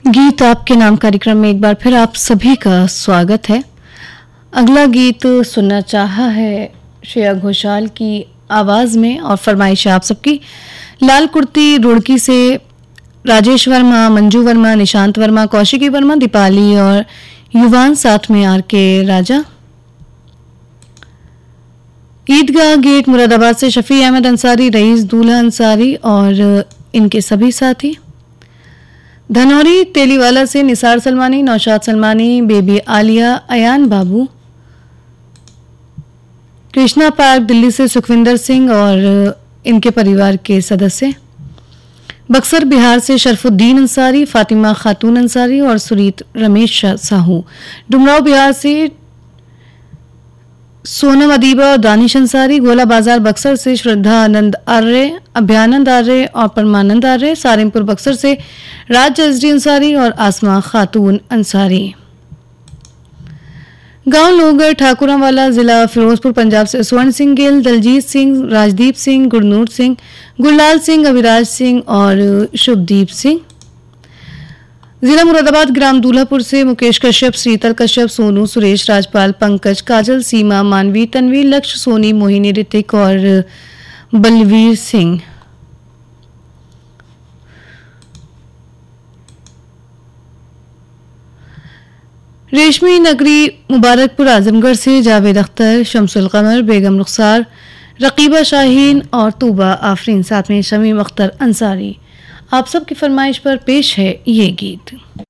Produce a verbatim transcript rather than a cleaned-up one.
गीत आपके नाम कार्यक्रम में एक बार फिर आप सभी का स्वागत है। अगला गीत सुनना चाहा है श्रेया घोषाल की आवाज़ में और फरमाइश आप सबकी। लाल कुर्ती रुड़की से राजेश वर्मा, मंजू वर्मा, निशांत वर्मा, कौशिकी वर्मा, दीपाली और युवान, साथ में आर के राजा। ईदगाह गेट मुरादाबाद से शफी अहमद अंसारी, रईस दूल्हा अंसारी और इनके सभी साथी। धनौरी तेलीवाला से निसार सलमानी, नौशाद सलमानी, बेबी आलिया, अयान बाबू। कृष्णा पार्क दिल्ली से सुखविंदर सिंह और इनके परिवार के सदस्य। बक्सर बिहार से शरफुद्दीन अंसारी, फातिमा खातून अंसारी और सुरीत रमेश साहू। डुमराव बिहार से सोनम अदीबा और दानिश अंसारी। गोला बाजार बक्सर से श्रद्धा आनंद आर्य, अभ्यानंद आर्य और परमानंद आर्य। सारिमपुर बक्सर से राज एसडी अंसारी और आसमा खातून अंसारी। गांव लोगर ठाकुरावाला, जिला फिरोजपुर, पंजाब से स्वर्ण सिंह गिल, दलजीत सिंह, राजदीप सिंह, गुरनूर सिंह, गुरलाल सिंह, अविराज सिंह और शुभदीप सिंह। जिला मुरादाबाद ग्राम दूल्हापुर से मुकेश कश्यप, शीतल कश्यप, सोनू, सुरेश, राजपाल, पंकज, काजल, सीमा, मानवी, तन्वी, लक्ष्य, सोनी, मोहिनी, ऋतिक और बलवीर सिंह। रेशमी नगरी मुबारकपुर आजमगढ़ से जावेद अख्तर, शमसुल कमर, बेगम रुखसार, रकीबा शाहीन और तूबा आफरीन, साथ में शमीम अख्तर अंसारी। आप सबकी फरमाइश पर पेश है ये गीत।